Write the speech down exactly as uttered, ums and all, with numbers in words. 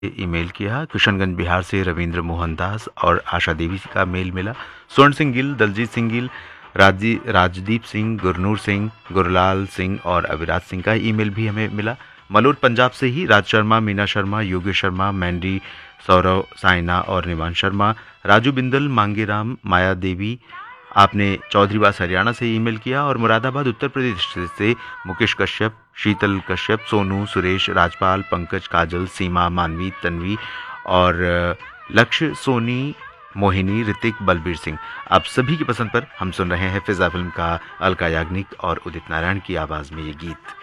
Email किया। किशनगंज बिहार से रविंद्र मोहन दास और आशा देवी का मेल मिला। स्वर्ण सिंह गिल, दलजीत सिंह गिल, राजी राजदीप सिंह, गुरनूर सिंह, गुरलाल सिंह और अविराज सिंह का ईमेल भी हमें मिला। मलोट पंजाब से ही राज शर्मा, मीना शर्मा, योगेश शर्मा, मैंडी, सौरव, साइना और निवान शर्मा, राजू बिंदल, मांगेराम, माया देवी, आपने चौधरीवास हरियाणा से ईमेल किया। और मुरादाबाद उत्तर प्रदेश से मुकेश कश्यप, शीतल कश्यप, सोनू, सुरेश, राजपाल, पंकज, काजल, सीमा, मानवी, तन्वी और लक्ष्य, सोनी, मोहिनी, ऋतिक, बलबीर सिंह, आप सभी की पसंद पर हम सुन रहे हैं फिजा फिल्म का अलका याग्निक और उदित नारायण की आवाज़ में ये गीत।